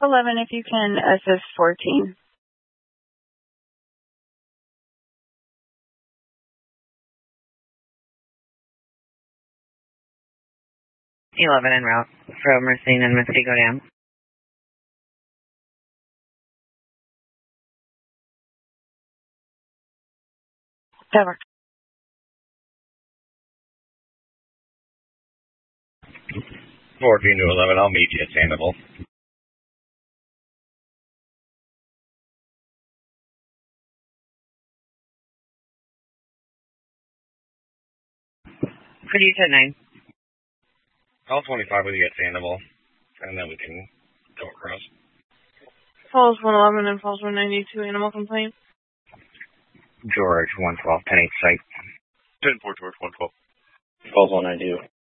11 if you can assist 14. En route from Racine and Mosquito Dam. That works. 14 to 11, I'll meet you at Sandoval. Could you hit 9? I'll 25 with you at Sandoval, and then we can go across. Falls 111 and Falls 192, animal complaint. George, 112, 10-8 site. 10-4, George, 112. Falls 192.